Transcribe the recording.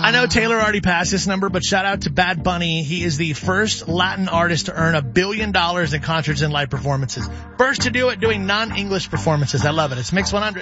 I know Taylor already passed this number, but shout out to Bad Bunny. He is the first Latin artist to earn $1 billion in concerts and live performances. First to do it doing non-English performances. I love it. It's Mix 100.